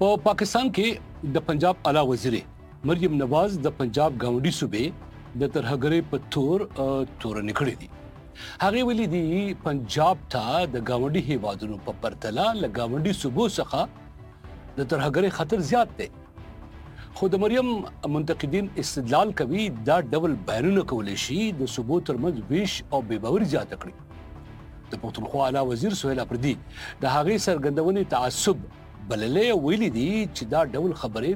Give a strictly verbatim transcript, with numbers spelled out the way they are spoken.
په پاکستان کې د پنجاب اعلی وزیر مریم نواز د پنجاب ګاونډي صوبې د ترهګرۍ په تور تورنې کړې دي. هغه ویلي دي پنجاب ته د ګاونډي هیوادونو په پرتله له ګاونډي صوبو څخه د ترهګرۍ خطر زیات دی. خو د مریم منتقدین استدلال کوي دا ډول بیانونه کولی شي د صوبو ترمنځ ویش او بې باوري زیاته کړي. د پښتونخوا اعلی وزیر سهیل اپردي د هغې څرګندونې تعصب بللی او ویلي دي چې دا ډول خبرې